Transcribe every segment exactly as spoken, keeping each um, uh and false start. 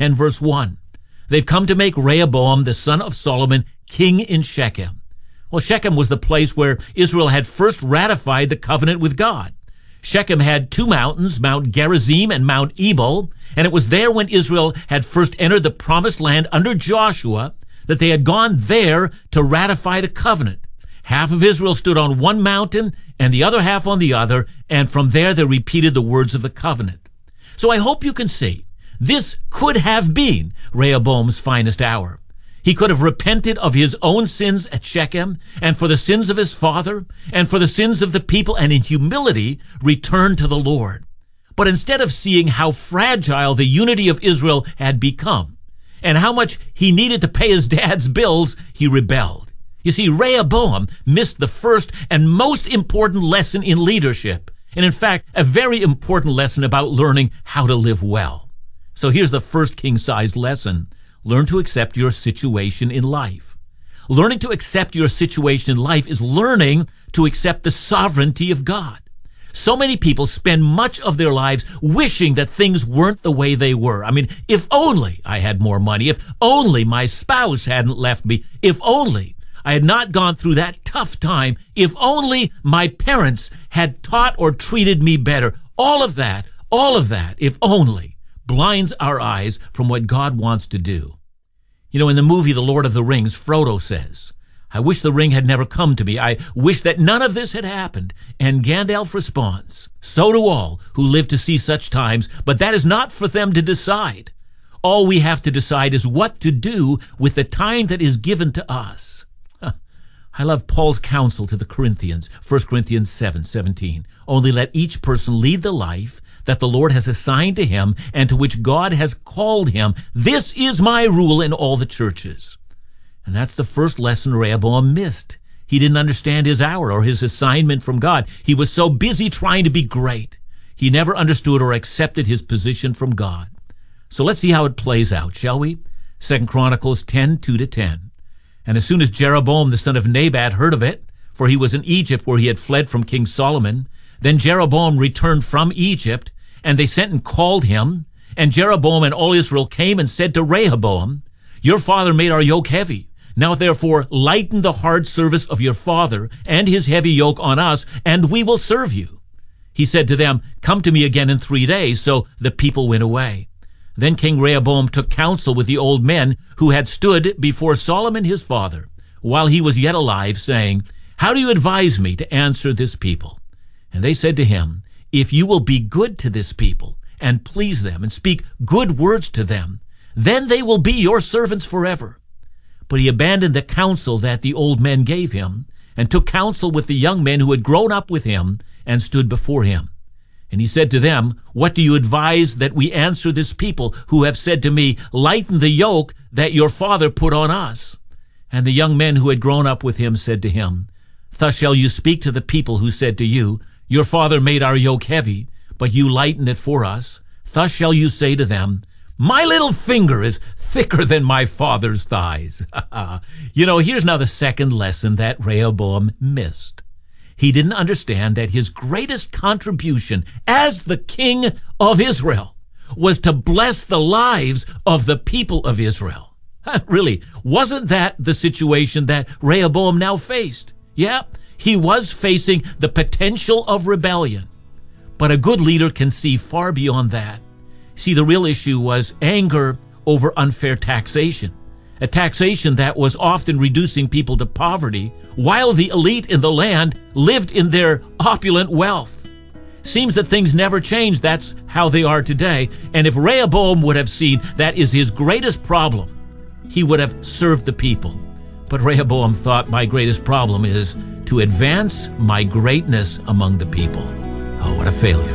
ten, verse one. They've come to make Rehoboam, the son of Solomon, king in Shechem. Well, Shechem was the place where Israel had first ratified the covenant with God. Shechem had two mountains, Mount Gerizim and Mount Ebal, and it was there when Israel had first entered the promised land under Joshua that they had gone there to ratify the covenant. Half of Israel stood on one mountain and the other half on the other, and from there they repeated the words of the covenant. So I hope you can see, this could have been Rehoboam's finest hour. He could have repented of his own sins at Shechem, and for the sins of his father, and for the sins of the people, and in humility returned to the Lord. But instead of seeing how fragile the unity of Israel had become, and how much he needed to pay his dad's bills, he rebelled. You see, Rehoboam missed the first and most important lesson in leadership, and in fact, a very important lesson about learning how to live well. So here's the first king-sized lesson. Learn to accept your situation in life. Learning to accept your situation in life is learning to accept the sovereignty of God. So many people spend much of their lives wishing that things weren't the way they were. I mean, if only I had more money, if only my spouse hadn't left me, if only I had not gone through that tough time, if only my parents had taught or treated me better. All of that, all of that, if only, blinds our eyes from what God wants to do. You know, in the movie The Lord of the Rings, Frodo says, "I wish the ring had never come to me. I wish that none of this had happened." And Gandalf responds, "So do all who live to see such times, but that is not for them to decide. All we have to decide is what to do with the time that is given to us." Huh. I love Paul's counsel to the Corinthians, First Corinthians seven seventeen. "Only let each person lead the life that the Lord has assigned to him and to which God has called him. This is my rule in all the churches." And that's the first lesson Rehoboam missed. He didn't understand his hour or his assignment from God. He was so busy trying to be great. He never understood or accepted his position from God. So let's see how it plays out, shall we? Second Chronicles ten, two to ten. "And as soon as Jeroboam the son of Nebat heard of it, for he was in Egypt where he had fled from King Solomon, then Jeroboam returned from Egypt, and they sent and called him. And Jeroboam and all Israel came and said to Rehoboam, 'Your father made our yoke heavy. Now therefore lighten the hard service of your father and his heavy yoke on us, and we will serve you.' He said to them, 'Come to me again in three days.' So the people went away. Then King Rehoboam took counsel with the old men who had stood before Solomon his father, while he was yet alive, saying, 'How do you advise me to answer this people?' And they said to him, 'If you will be good to this people, and please them, and speak good words to them, then they will be your servants forever.' But he abandoned the counsel that the old men gave him, and took counsel with the young men who had grown up with him, and stood before him. And he said to them, 'What do you advise that we answer this people, who have said to me, Lighten the yoke that your father put on us?' And the young men who had grown up with him said to him, 'Thus shall you speak to the people who said to you, Your father made our yoke heavy, but you lightened it for us. Thus shall you say to them, My little finger is thicker than my father's thighs.'" You know, here's now the second lesson that Rehoboam missed. He didn't understand that his greatest contribution as the king of Israel was to bless the lives of the people of Israel. Really, wasn't that the situation that Rehoboam now faced? Yeah, he was facing the potential of rebellion. But a good leader can see far beyond that. See, the real issue was anger over unfair taxation, a taxation that was often reducing people to poverty, while the elite in the land lived in their opulent wealth. Seems that things never change. That's how they are today. And if Rehoboam would have seen that is his greatest problem, he would have served the people. But Rehoboam thought, my greatest problem is to advance my greatness among the people. Oh, what a failure.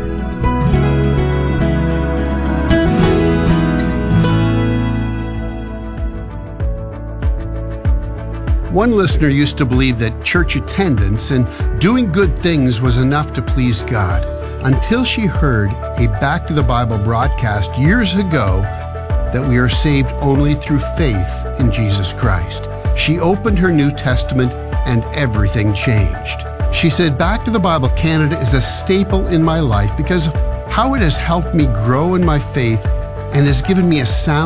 One listener used to believe that church attendance and doing good things was enough to please God, until she heard a Back to the Bible broadcast years ago that we are saved only through faith in Jesus Christ. She opened her New Testament and everything changed. She said, Back to the Bible Canada is a staple in my life because how it has helped me grow in my faith and has given me a sound